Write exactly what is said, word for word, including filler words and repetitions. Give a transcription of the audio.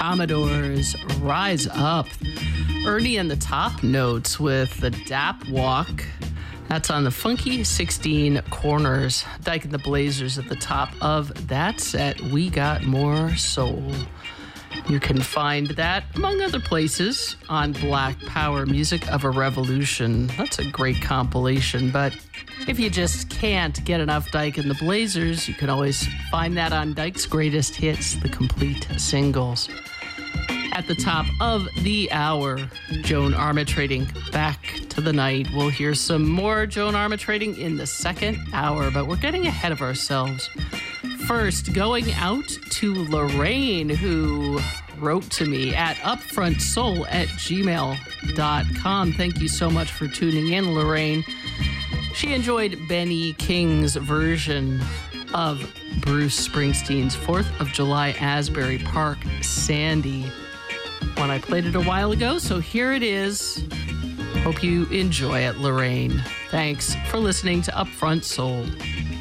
Commodores, Rise Up. Ernie and the Top Notes with the Dap Walk. That's on the Funky sixteen Corners. Dyke and the Blazers at the top of that set. We Got More Soul. You can find that, among other places, on Black Power, Music of a Revolution. That's a great compilation, but if you just can't get enough Dyke and the Blazers, you can always find that on Dyke's Greatest Hits, the complete singles. At the top of the hour, Joan Armatrading, Back to the Night. We'll hear some more Joan Armatrading in the second hour, but we're getting ahead of ourselves. First, going out to Lorraine, who wrote to me at upfrontsoul at gmail dot com. Thank you so much for tuning in, Lorraine. She enjoyed Benny King's version of Bruce Springsteen's fourth of July Asbury Park, Sandy, when I played it a while ago, so here it is. Hope you enjoy it, Lorraine. Thanks for listening to Upfront Soul.